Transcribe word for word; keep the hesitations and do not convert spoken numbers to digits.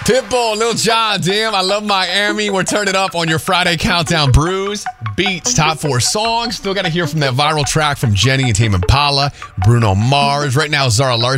Pitbull, Lil Jon, damn, I love Miami. We're turning up on your Friday countdown. Brews, Beats, top four songs. Still got to hear from that viral track from Jenny and Tame Impala, Bruno Mars. Right now, Zara Larsson.